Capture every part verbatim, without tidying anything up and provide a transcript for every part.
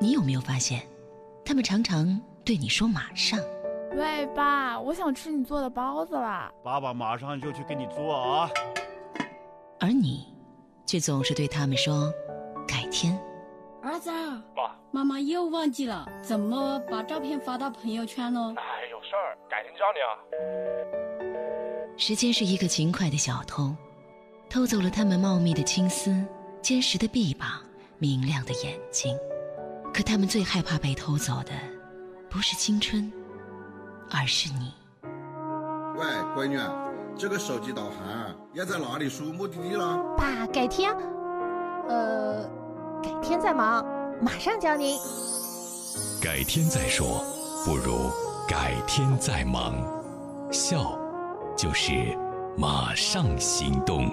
你有没有发现，他们常常对你说马上。 喂，爸，我想吃你做的包子啦。 爸爸马上就去给你做啊。 而你却总是对他们说改天。 儿子， 妈， 妈妈又忘记了怎么把照片发到朋友圈了。 哎，有事儿，改天教你啊。 时间是一个勤快的小偷，偷走了他们茂密的青丝、坚实的臂膀、明亮的眼睛。可他们最害怕被偷走的不是青春，而是你。 喂，闺女，这个手机导航要在哪里输目的地了？ 爸，改天，呃，改天再忙，马上教您。 改天再说，不如改天再忙。笑，就是马上行动。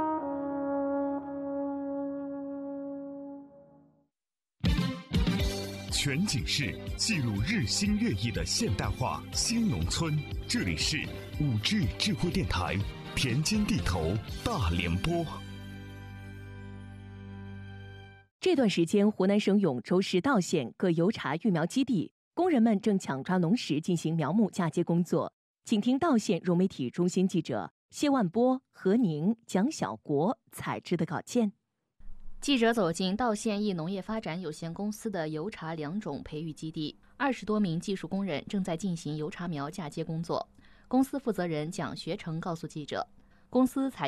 全景式记录日新月异的现代化新农村，这里是五 G 智慧电台田间地头大联播。 这段时间，湖南省永州市道县各油茶育苗基地工人们正抢抓农时进行苗木嫁接工作。请听道县融媒体中心记者谢万波、何宁、蒋小国采制的稿件。 记者走进道县一农业发展有限公司的油茶两种培育基地，二十多名技术工人正在进行油茶苗嫁接工作。公司负责人蒋学成告诉记者，公司采